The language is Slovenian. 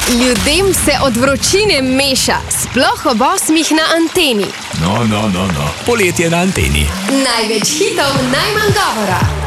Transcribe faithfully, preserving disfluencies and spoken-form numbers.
Ljudem se od vročine meša, sploh ob osmih na anteni. No, no, no, no. Poletje na anteni. Največ hitov, najmanj govora.